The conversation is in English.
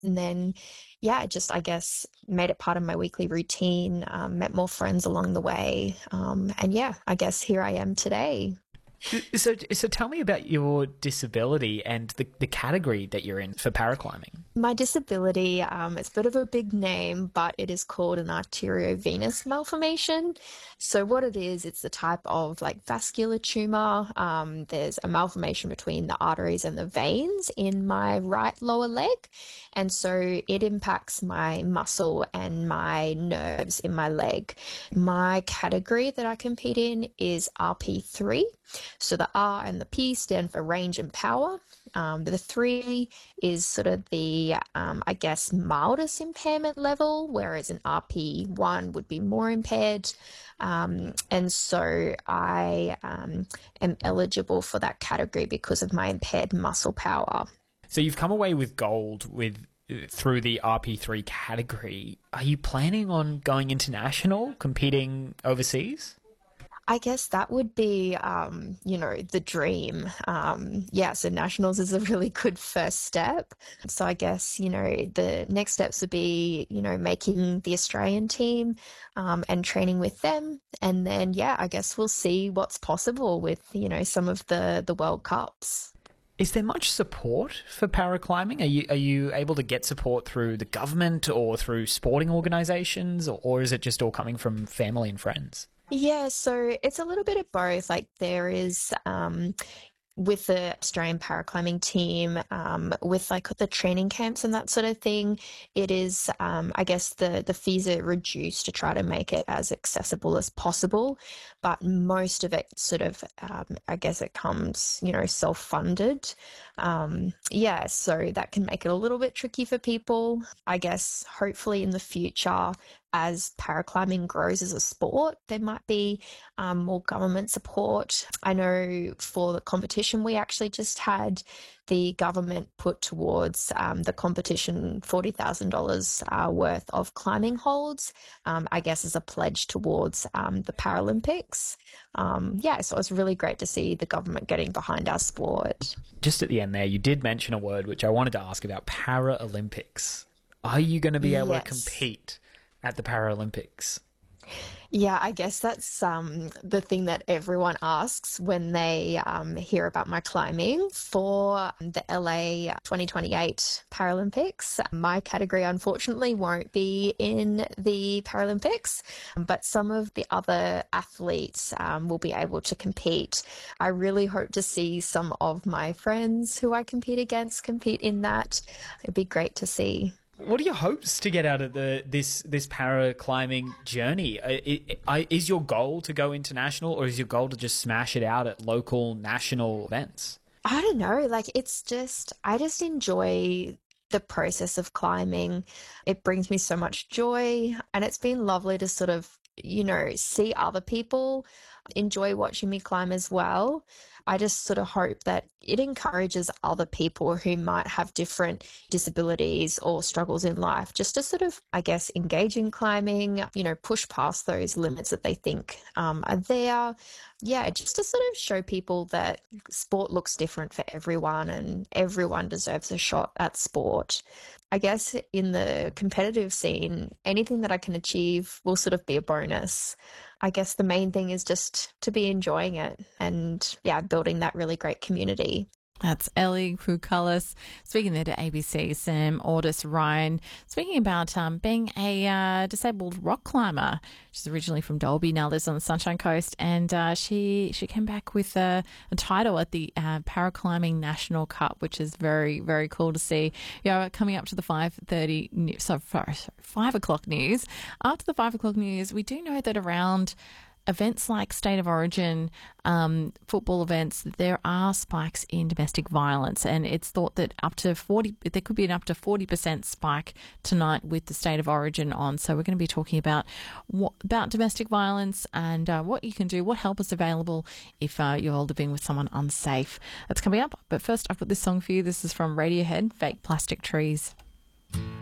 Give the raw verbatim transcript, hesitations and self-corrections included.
And then, yeah, just I guess made it part of my weekly routine, um, met more friends along the way. Um, and yeah, I guess here I am today. So, so tell me about your disability and the, the category that you're in for paraclimbing. My disability, um, it's a bit of a big name, but it is called an arteriovenous malformation. So what it is, it's the type of like vascular tumor. Um, there's a malformation between the arteries and the veins in my right lower leg. And so it impacts my muscle and my nerves in my leg. My category that I compete in is R P three. So the R and the P stand for range and power. Um, the three is sort of the, um, I guess, mildest impairment level, whereas an R P one would be more impaired. Um, and so I um, am eligible for that category because of my impaired muscle power. So you've come away with gold with through the R P three category. Are you planning on going international, competing overseas? I guess that would be, um, you know, the dream. Um, yeah, so nationals is a really good first step. So I guess, you know, the next steps would be, you know, making the Australian team um, and training with them. And then, yeah, I guess we'll see what's possible with, you know, some of the, the World Cups. Is there much support for paraclimbing? Are you are you able to get support through the government or through sporting organisations, or, or is it just all coming from family and friends? Yeah, so it's a little bit of both. Like there is, um, with the Australian paraclimbing team, um, with like the training camps and that sort of thing, it is, um, I guess the the fees are reduced to try to make it as accessible as possible. But most of it sort of, um, I guess it comes, you know, self-funded. Um, yeah, so that can make it a little bit tricky for people. I guess hopefully in the future, as paraclimbing grows as a sport, there might be um, more government support. I know for the competition we actually just had, the government put towards um, the competition forty thousand dollars uh, worth of climbing holds, um, I guess as a pledge towards um, the Paralympics. Um, yeah, so it was really great to see the government getting behind our sport. Just at the end there, you did mention a word which I wanted to ask about: Paralympics. Are you going to be able to Yes. compete at the Paralympics? Yeah, I guess that's um, the thing that everyone asks when they um, hear about my climbing for the L A twenty twenty-eight Paralympics. My category, unfortunately, won't be in the Paralympics, but some of the other athletes um, will be able to compete. I really hope to see some of my friends who I compete against compete in that. It'd be great to see. What are your hopes to get out of the this this para climbing journey? I- I- Is your goal to go international, or is your goal to just smash it out at local national events? I don't know, like it's just, I just enjoy the process of climbing. It brings me so much joy, and it's been lovely to sort of, you know, see other people enjoy watching me climb as well. I just sort of hope that it encourages other people who might have different disabilities or struggles in life just to sort of, I guess, engage in climbing, you know, push past those limits that they think um, are there. Yeah, just to sort of show people that sport looks different for everyone and everyone deserves a shot at sport. I guess in the competitive scene, anything that I can achieve will sort of be a bonus. I guess the main thing is just to be enjoying it and, yeah, building that really great community. That's Ellie Koukalis speaking there to A B C. Sam Ordis Ryan speaking about um, being a uh, disabled rock climber. She's originally from Dalby, now lives on the Sunshine Coast, and uh, she she came back with a, a title at the uh, Paraclimbing National Cup, which is very very cool to see. You know, coming up to the five thirty, news, so sorry, five o'clock news. After the five o'clock news, we do know that around events like State of Origin, um, football events, there are spikes in domestic violence, and it's thought that up to forty, there could be an up to forty percent spike tonight with the State of Origin on. So we're going to be talking about what, about domestic violence and uh, what you can do, what help is available if uh, you're living with someone unsafe. That's coming up. But first, I've got this song for you. This is from Radiohead, Fake Plastic Trees.